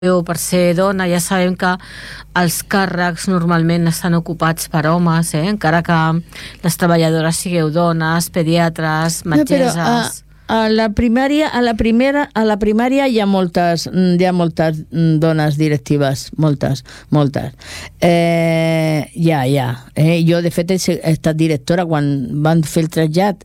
o per ser dona, ja sabem que els càrrecs normalment estan ocupats per homes, encara que les treballadores sigueu dones, pediatres, metgesses... No, però, a la primària hi ha moltes dones directives, moltes. Jo, de fet, he estat directora quan van fer el trasllat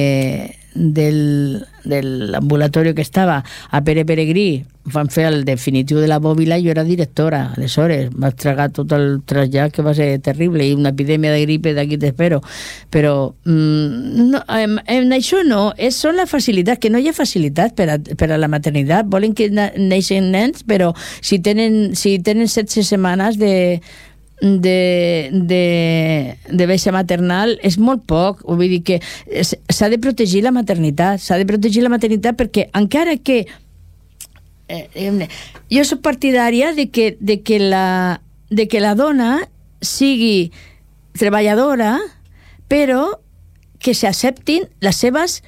del ambulatori que estava a Pere Peregrí, van fer el definitiu de la Bòbila, jo era directora, aleshores vaig tragar tot el trasllat, que va ser terrible, i una epidèmia de gripe d'aquí t'espero, però no, en això no, són les facilitats, que no hi ha facilitats per a la maternitat, volen que neixen nens, però si tenen 16 setmanes de baixa maternal és molt poc, vull dir que s'ha de protegir la maternitat, perquè encara que jo soc partidària de que la dona sigui treballadora, però que s'acceptin les seves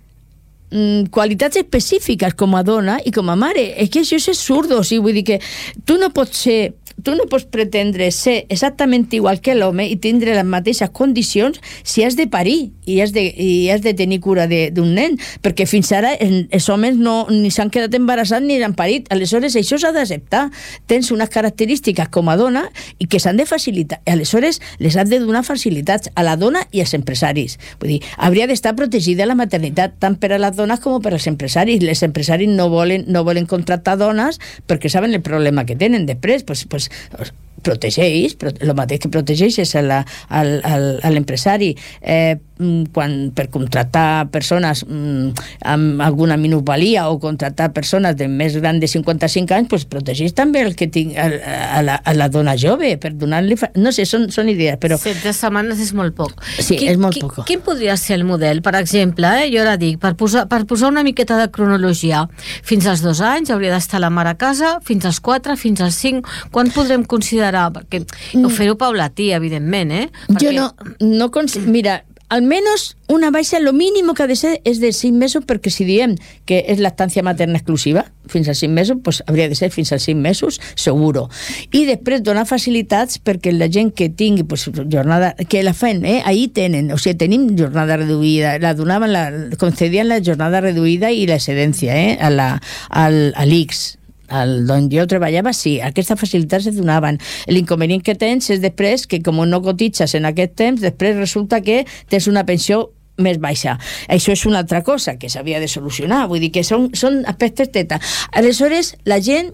qualitats específiques com a dona i com a mare. És que això és absurd, o sigui, vull dir que tu no pots pretendre ser exactament igual que l'home i tindre les mateixes condicions si has de parir i has de tenir cura d'un nen, perquè fins ara els homes ni s'han quedat embarassats ni han parit. Aleshores això s'ha d'acceptar. Tens unes característiques com a dona i que s'han de facilitar. Aleshores les has de donar facilitats a la dona i als empresaris. Vull dir, hauria d'estar protegida la maternitat tant per a les dones com per als empresaris. Els empresaris no volen contractar dones perquè saben el problema que tenen després. Pues protegeix, el mateix que protegeix és a l'empresari per contractar persones amb alguna minusvalia o contractar persones de més gran de 55 anys, pues protegeix també el que a la dona jove, per donar-li... No sé, són idees, però... 7 setmanes és molt poc. Sí, és molt poc. Quin podria ser el model? Per exemple, jo ara dic, per posar una miqueta de cronologia, fins als 2 anys hauria d'estar la mare a casa, fins als 4, fins als 5, quan podrem considerar? Perquè fer-ho paulatí, evidentment, Perquè... Jo no mira, almenys una baixa, lo mínimo que ha de ser és de 5 mesos, perquè si diem que és lactància materna exclusiva, fins als 5 mesos, pues hauria de ser fins als 5 mesos, seguro. I després donar facilitats perquè la gent que tingui jornada, que la fan, ahí tenen, o sigui, tenim jornada reduïda, concedien la jornada reduïda i l'excedència, a l'ICS. D'on jo treballava, sí, aquestes facilitats es donaven. L'inconvenient que tens és després que, com no cotitzes en aquest temps, després resulta que tens una pensió més baixa. Això és una altra cosa que s'havia de solucionar, vull dir que són aspectes teta. Aleshores, la gent,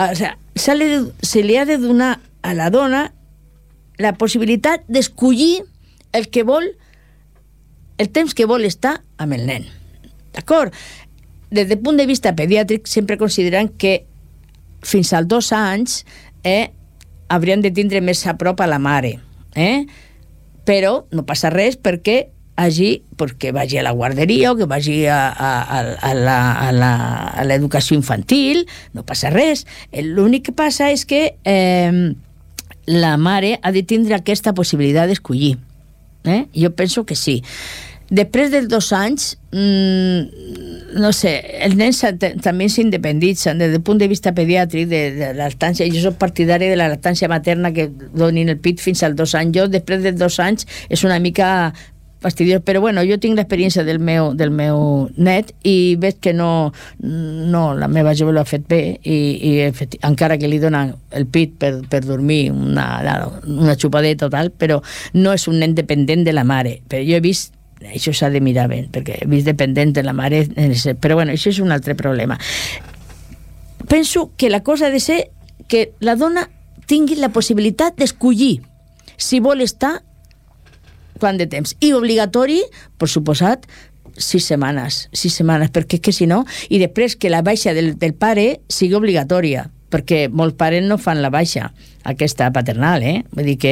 se li ha de donar a la dona la possibilitat d'escollir el que vol, el temps que vol estar amb el nen. D'acord? Des del punt de vista pediàtric, sempre consideren que fins als 2 anys haurien de tindre més a prop a la mare, però no passa res perquè vagi a la guarderia o que vagi a l'educació infantil, no passa res. L'únic que passa és que la mare ha de tindre aquesta possibilitat d'escollir. Jo penso que sí. Després dels 2 anys, no sé, els nens també s'independitzen des del punt de vista pediàtric de la lactància. Jo soc partidari de la lactància materna, que donin el pit fins als 2 anys. Jo, després dels 2 anys, és una mica fastidiós, però bueno, jo tinc l'experiència del meu net i veig que no, la meva jove l'ha fet bé i encara que li donen el pit per dormir una xupadeta o tal, però no és un nen dependent de la mare. Però jo he vist, això s'ha de mirar bé, perquè he vist dependent de la mare, però bueno, això és un altre problema. Penso que la cosa ha de ser que la dona tingui la possibilitat d'escollir si vol estar quant de temps, i obligatori, per suposat, 6 setmanes, perquè és que si no, i després que la baixa del pare sigui obligatòria, perquè molts pares no fan la baixa aquesta paternal, vull dir que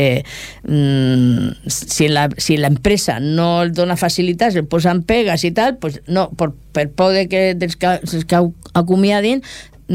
si l'empresa no el dona facilitats, el posen pegues i tal, pues no, per por que acomiadin,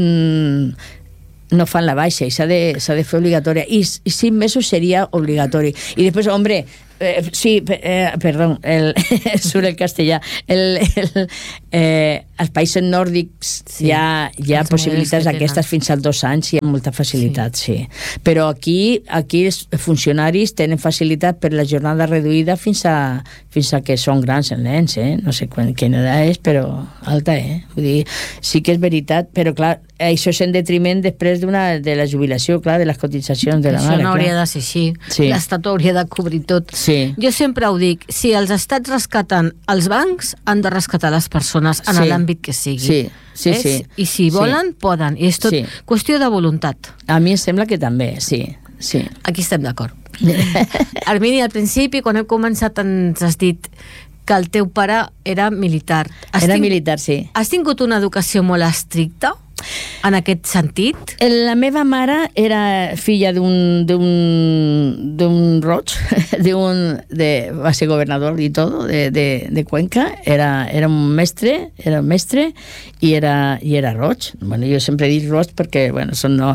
no fan la baixa i s'ha de fer obligatòria, i 5 mesos seria obligatori. I després, hombre, perdón, sobre el castellà, als països nòrdics hi ha possibilitats d'aquestes fins als 2 anys, hi ha molta facilitat, sí. Però aquí els funcionaris tenen facilitat per la jornada reduïda fins a que són grans els nens, no sé quina edat és, però alta, vull dir, sí que és veritat, però clar, això és en detriment després de la jubilació, clar, de les cotitzacions de la mare. Això no hauria de ser així. L'Estat hauria de cobrir tot. Jo sempre ho dic, si els estats rescaten els bancs, han de rescatar les persones en l'àmbit que sigui. Sí. I si volen, poden. I és tot qüestió de voluntat. A mi em sembla que també, sí. Aquí estem d'acord. Armini, al principi, quan hem començat, ens has dit que el teu pare era militar. Militar, sí. Has tingut una educació molt estricta en aquest sentit? La meva mare era filla d'un roig, va ser governador i tot, de Cuenca, era un mestre i era roig. Bueno, jo sempre dic roig perquè, bueno,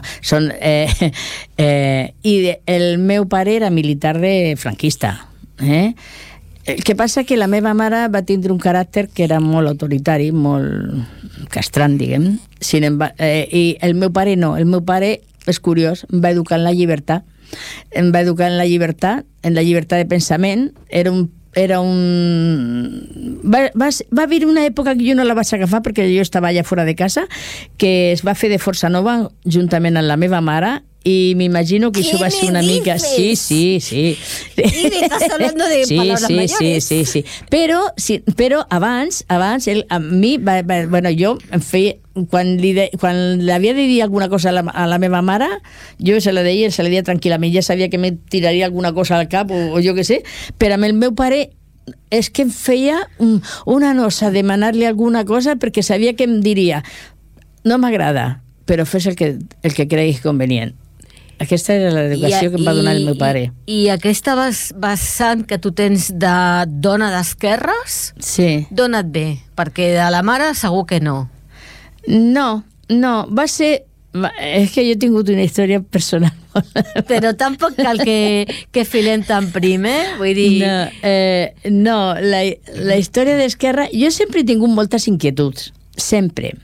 i el meu pare era militar franquista, El que passa que la meva mare va tindre un caràcter que era molt autoritari, molt castrant, diguem. I el meu pare no. El meu pare, és curiós, em va educar en la llibertat. Em va educar en la llibertat de pensament. Va haver una època que jo no la vaig agafar perquè jo estava allà fora de casa, que es va fer de Força Nova juntament amb la meva mare, y me imagino que eso va a ser una mica... Sí. Y me estás hablando de palabras mayores. Sí. Pero abans a mi, bueno, jo em feia... Quan l'havia de dir alguna cosa a la meva mare, jo se la deia tranquil·lament, ja sabia que me tiraria alguna cosa al cap o jo què sé, però amb el meu pare és que em feia una nosa demanar-li alguna cosa perquè sabia que em diria no m'agrada, però fes el que creguis convenient. Aquesta era l'educació que em va donar el meu pare. I aquesta vessant que tu tens de dona d'esquerres, d'on et ve? Perquè de la mare segur que no. No, va ser... És que jo he tingut una història personal. Però tampoc cal que filem tan prim, Vull dir... No, la història d'esquerra... Jo sempre he tingut moltes inquietuds. Sempre.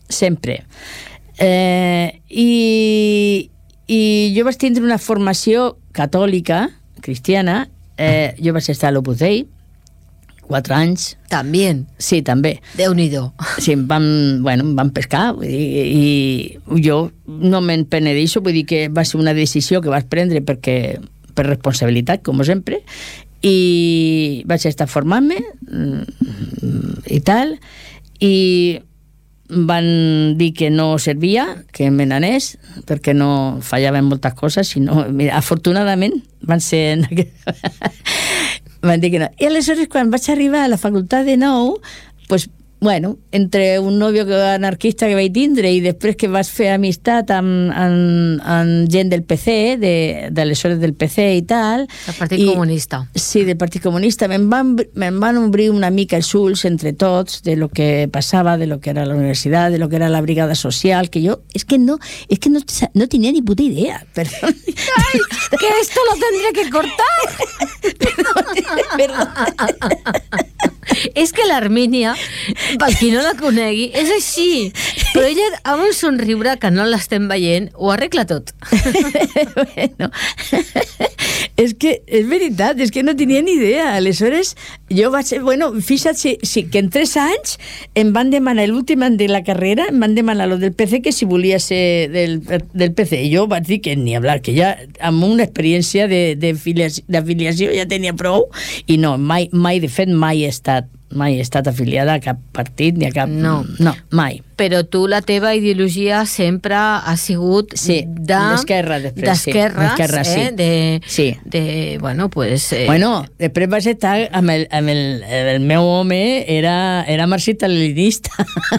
I jo vaig tindre una formació catòlica, cristiana. Jo vaig estar a l'Opus Dei 4 anys. També? Sí, també. Déu-n'hi-do. Sí, em van pescar, vull dir, i jo no me'n penedeixo, vull dir que va ser una decisió que vaig prendre per responsabilitat, com sempre, i vaig estar formant-me i tal, i van dir que no servia, que me n'anés, perquè no fallaven moltes coses, sinó, mira, afortunadament van ser... van dir que no. I aleshores, quan vaig arribar a la facultat de nou, pues, bueno, entre un nòvio anarquista que vaig tindre i després que vaig fer amistat amb gent del PC, d'aleshores del PC i tal... El Partit Comunista. Sí, del Partit Comunista. Me'n van obrir una mica els ulls entre tots de lo que passava, de lo que era la universitat, de lo que era la brigada social, que jo és que no tenia ni puta idea. Perdón. Ay, que esto lo tendré que cortar. Perdón. És que l'Armínia, per qui no la conegui, és així. Però ella, amb un somriure que no l'estem veient, ho arregla tot. Bueno, és que és veritat, és que no tenia ni idea. Aleshores, jo vaig... Bueno, fixa't, sí, que en 3 anys em van demanar, l'últim any de la carrera, em van demanar lo del PC, que si volia ser del PC. I jo vaig dir que ni hablar, que ja amb una experiència d'afiliació ja tenia prou, i no, mai, de fet, mai he estat afiliada a cap partit ni a cap... No, mai. Però tu, la teva ideologia sempre ha sigut d'esquerra, després. D'esquerres, sí. Bueno, pues... Bueno, després vaig estar amb el meu home, era marxista-leninista.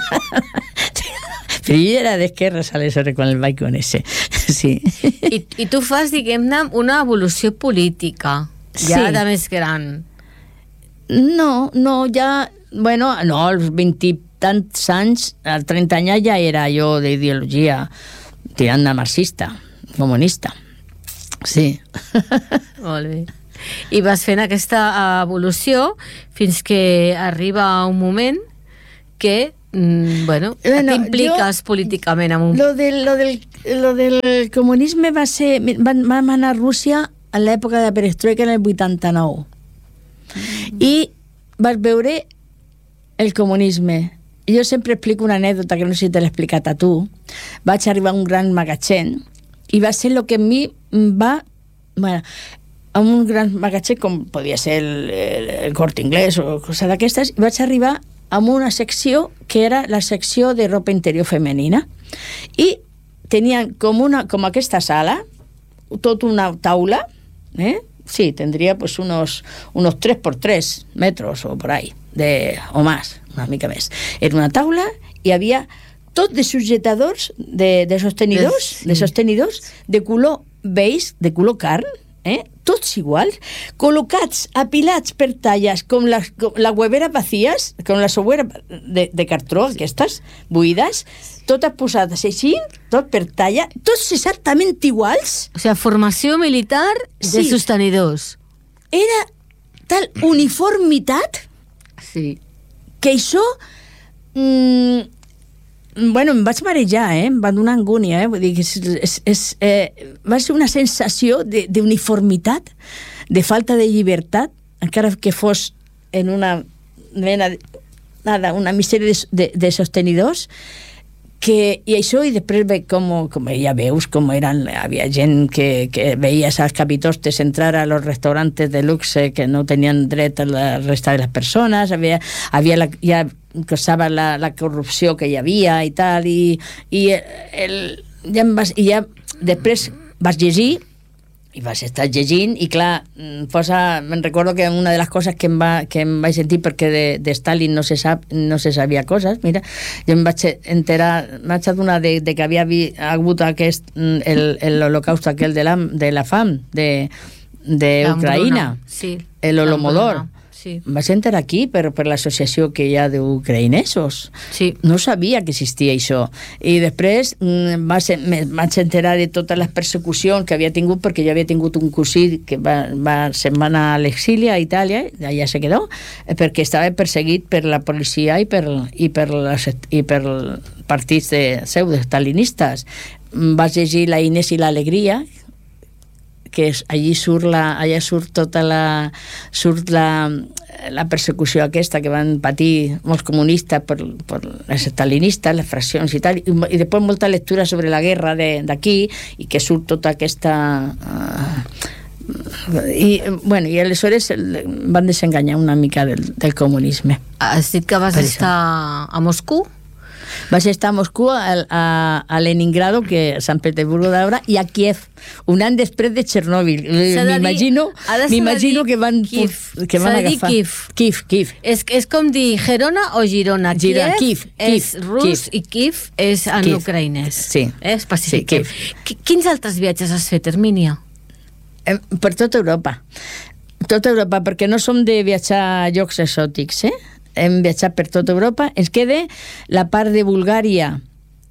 Però jo era d'esquerres, aleshores, quan el vaig conèixer. Sí. I tu fas, diguem-ne, una evolució política, ja de més gran. No, ja... Bueno, no, als 20 i tants anys, als 30 anys ja era jo d'ideologia tirant de marxista, comunista. Sí. Molt bé. I vas fent aquesta evolució fins que arriba un moment que Bueno, t'impliques políticament amb un... Lo del comunisme va ser... Vam anar a Rússia a l'època de la perestroika en el 89. I vas veure el comunisme. Jo sempre explico una anècdota que no sé si te l'he explicat a tu. Vaig arribar a un gran magatzem i va ser el que a mi va... Bueno, a un gran magatzem com podia ser el Corte Inglés o cosa d'aquestes, i vaig arribar amb una secció que era la secció de ropa interior femenina i tenien com aquesta sala, tota una taula, sí, tendría pues unos 3 por 3 metros o por ahí, o más, una mica més. Era una taula i havia tot de sujetadors, de sostenidors, de color beige, de color carn, tots iguals, col·locats, apilats per talles, com la huevera vacías, com la soguera de cartró, aquestes, buides, totes posades així, tot per talla, tots exactament iguals. O sigui, formació militar de sostenidors. Era tal uniformitat que això... Bueno, em vaig marejar, em va donar angúnia, vull dir que va ser una sensació d'uniformitat, de falta de llibertat, encara que fos en una mena, una misèria de sostenidors, i això, i després com ja veus, com eren, havia gent que veia als capitostes entrar a los restaurantes de luxe que no tenien dret a la resta de les persones, ja costava la corrupció que hi havia i tal, i ja després vas llegir i vas estar llegint i clar, me'n recordo que una de les coses que em vaig sentir, perquè de Stalin no se sabia coses, mira, jo em vaig enterar, m'haig adonar de que havia hagut l'holocaust aquell de la fam d'Ucraïna, el Holodomor. Sí. Vaig entrar aquí per l'associació que hi ha d'ucraïnesos. Sí. No sabia que existia això. I després vaig enterar de totes les persecucions que havia tingut, perquè jo havia tingut un cosí que se'n va anar a l'exili a Itàlia, allà se quedó, perquè estava perseguit per la policia i per partits pseudo-stalinistes. Vaig llegir La Inés i l'Alegria, que allí surt tota la persecució aquesta que van patir molts comunistes per les estalinistes, les fraccions i tal, i després molta lectura sobre la guerra d'aquí, i que surt tota aquesta... I aleshores van desenganyar una mica del comunisme. Has dit que vas estar a Moscou? Vas estar a Moscou, a Leningrado, que a Sant Petersburgo d'ara, i a Kiev, un any després de Txernòbil. M'imagino que van agafar... Kiev. És com dir Gerona o Girona. Kiev és rus i Kiev és en ucraïnès. Sí. Específic. Quins altres viatges has fet, Hermínia? Per tota Europa. Tota Europa, perquè no som de viatjar a llocs exòtics, hem viatjat per tota Europa. Ens queda la part de Bulgària